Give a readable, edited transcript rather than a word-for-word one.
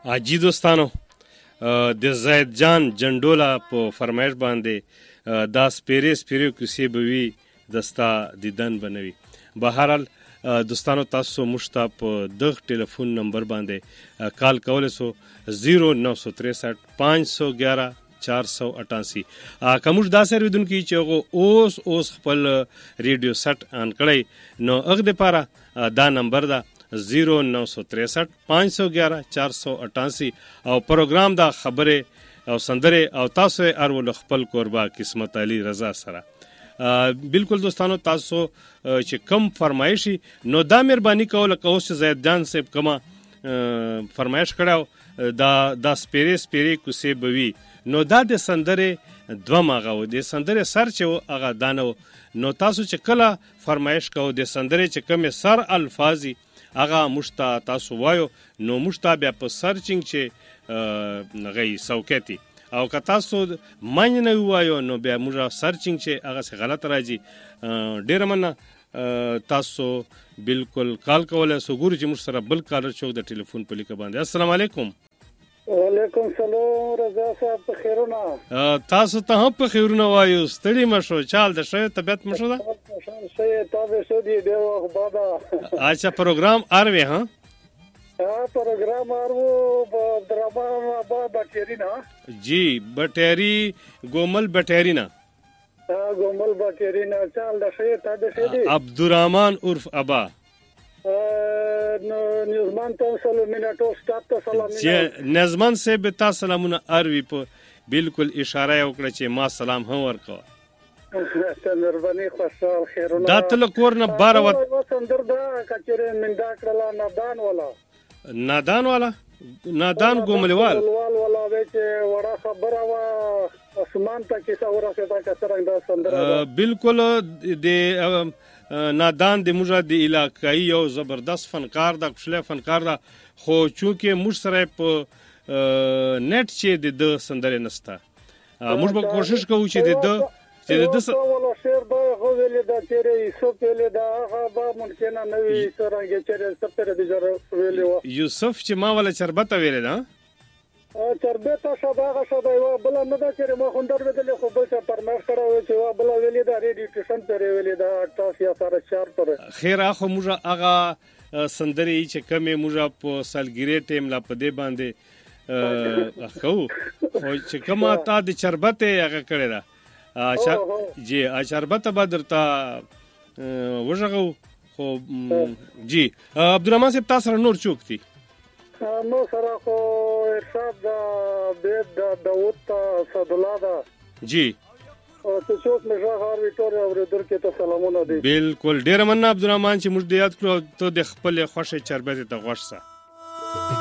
حاجی دوستانو د زید جان جنډولا په فرمایش باندې دا سپیرې کیسې به وي دستا دیدن بنوي. بهرحال دوستانو تاسو موږ ته په دغه ټلیفون نمبر باندې کال کولی سو 0963 511 488. که موږ داسې اورېدونکي چې هغه اوس خپل ریډیو سټ آن کړی نو هغه دپاره دا نمبر ده 0963 511 488 او پروګرام دا خبرې او سندرې او تاسو ارول خپل کوربا قسمت علي رضا سره. بالکل دوستانو تاسو چې کم فرمایشي نو دا مهرباني کوله که اوس زید جان صاحب کومه فرمایش کړی دا سپیرې کوسې به وي نو دا د سندرې دوم هغه و د سندرې سر چې و هغه دا نه و. نو تاسو چې کله فرمایش کوو د سندرې چې کومې سر الفاظي هغه موږ ته تاسو وایو نو موږ ته بیا په سرچینګ چې هغه سوکتي او که تاسو معنی نه ووایو نو بیا موږ سرچینګ چې هغه څه غلط راځي. ډېره مننه تاسو بالکل کال کولی سو. ګورو چې موږ سره بل کالر شو د ټلیفون په لیکه باندې. السلام علیکم. وعلیکم سلام رضا صاحب په خیرونه. تاسو ته هم په خیرونه وایو. ستړي مشو چال د ښه طبیعت مشو ده اچھا پروگرام آروے ہاں پروگرام آرو درمان آباد بٹیری نا جی بٹیری گومل بٹیری نا گومل بٹیری نا چال د ښه طبیعت دی عبدالرحمن عرف ابا نظمان ته سلامونه ټول سټاف ته سلامونه. نظمان صاحب ته سلامونه اروي په بالکل اشاره وکړه چې ما سلام هم ورکوه. مهرباني خوشحال خیرونه. دا تل کور نه بار وت سندر دا کچره مندا کړلا نادان والا نادان ګوملوال والا چې وړه خبره وا اسمان ته کې څوره څه تا څنګه دا سندر بالکل د نادان د موږ د علاقايي یو زبردست فنکار دا کوشله فنکار دا خو چونکه موږ سره په نت چې د سندرې نسته موږ به کوشش کوو چې د ولا شعر دا غوېل دا چیرې یوسف ویل دا هغه به ممکنه نه وي څنګه چیرې سپره د جوړ ویل و یوسف چې ما ولا چربته ویل دا چربته شباغه شبا یو بل نه دا چیرې ما خوندر بدل خو بل څه پرمخ کړو چې وا بل ویل دا ریډیو ټیشن پر ویل دا تاسو سره چار پر خیر اخو موږ هغه سندرې چې کمه موږ په سالګری ټیم لا پدې باندې خو چې کومه تا د چربته هغه کړی دا جی شربت بدر تا وژغو خو جی عبدالرحمن صاحب تاسو نور چوک دي نو سره خو ارشاد دا بيد دا داوود تا صدلا دا جی او ته څوک مې هر ویټور اوریدل کې ته سلامونه دي. بالکل ډیر مننه عبدالرحمن چې موږ د یاد کړو ته د خپل خوښه چربت ته غوښه